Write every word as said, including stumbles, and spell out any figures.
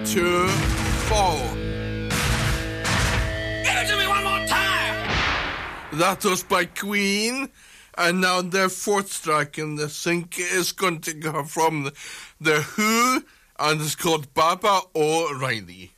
two, four. Give it to me one more time! That was by Queen. And now their fourth track in the sync is going to come from the, the Who, and it's called Baba O'Reilly.